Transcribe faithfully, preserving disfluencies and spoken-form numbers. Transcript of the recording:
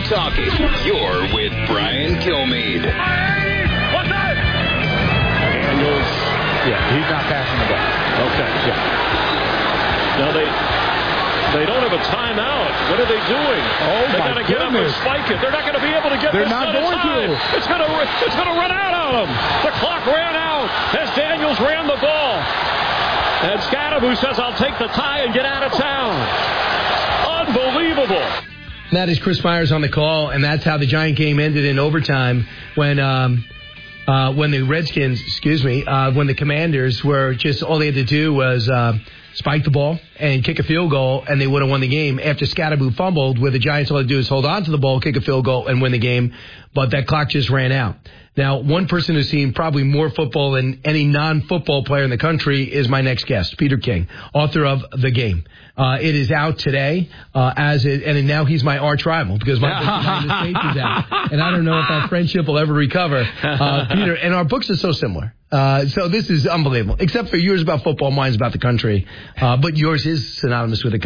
talking. You're with Brian Kilmeade. What's that? Daniels, yeah, he's not passing the ball. Okay, yeah. Now they they don't have a timeout. What are they doing? Oh, they my got to get up and goodness. spike it. They're not going to be able to get They're this not done in going time. to. It's going to it's going to run out on them. The clock ran out as Daniels ran the ball. And Scadaboo says, I'll take the tie and get out of town. Unbelievable. That is Chris Myers on the call, and that's how the Giant game ended in overtime when um, uh, when the Redskins, excuse me, uh, when the Commanders were just, all they had to do was uh, spike the ball and kick a field goal, and they would have won the game. After Scadaboo fumbled, where the Giants all had to do is hold on to the ball, kick a field goal, and win the game, but that clock just ran out. Now, one person who's seen probably more football than any non-football player in the country is my next guest, Peter King, author of The Game. Uh, it is out today, uh, as it, and now he's my arch rival because my book United States is out, and I don't know if that friendship will ever recover. Uh, Peter, and our books are so similar. Uh, so this is unbelievable, except for yours about football, mine's about the country. Uh, but yours is synonymous with the country.